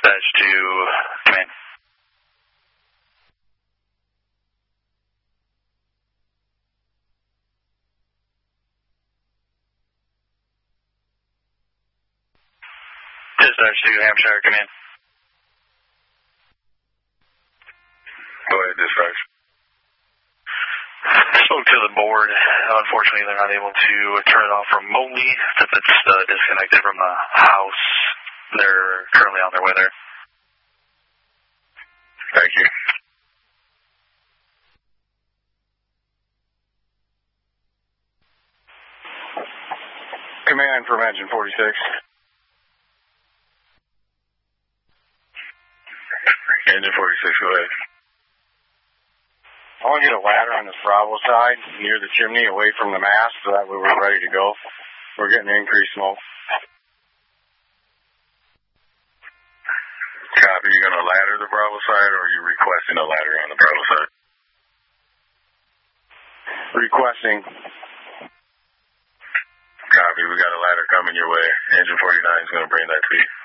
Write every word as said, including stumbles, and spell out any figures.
Dispatch to command. Dispatch to Hampshire command. Go ahead, dispatch. Spoke to the board. Unfortunately, they're not able to turn it off remotely since it's uh, disconnected from the house. They're currently on their way there. Thank you. Command from engine forty-six. Engine forty-six, go ahead. I want to get a ladder on this Bravo side near the chimney away from the mast so that way we're ready to go. We're getting increased smoke. Copy, you going to ladder the Bravo side or are you requesting a ladder on the Bravo side? Requesting. Copy, we got a ladder coming your way. Engine forty-nine is going to bring that to you.